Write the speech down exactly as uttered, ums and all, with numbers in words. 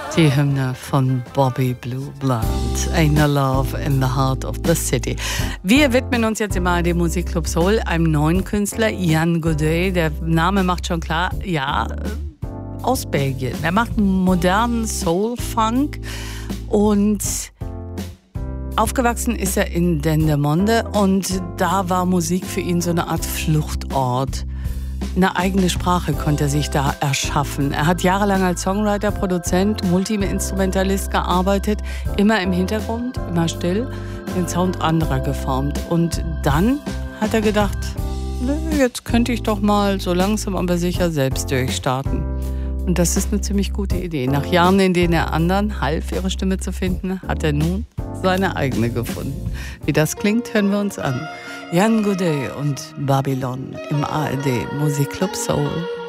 Die Hymne von Bobby Blue Bland, Ain't No Love in the Heart of the City. Wir widmen uns jetzt immer dem Musikclub Soul, einem neuen Künstler, Ian Godet. Der Name macht schon klar, ja, aus Belgien. Er macht modernen Soul-Funk und aufgewachsen ist er in Dendermonde und da war Musik für ihn so eine Art Fluchtort. Eine eigene Sprache konnte er sich da erschaffen. Er hat jahrelang als Songwriter, Produzent, Multi-Instrumentalist gearbeitet, immer im Hintergrund, immer still, den Sound anderer geformt. Und dann hat er gedacht, jetzt könnte ich doch mal so langsam aber sicher selbst durchstarten. Und das ist eine ziemlich gute Idee. Nach Jahren, in denen er anderen half, ihre Stimme zu finden, hat er nun seine eigene gefunden. Wie das klingt, hören wir uns an. Ian Godet und Babylon im A R D Musikclub Soul.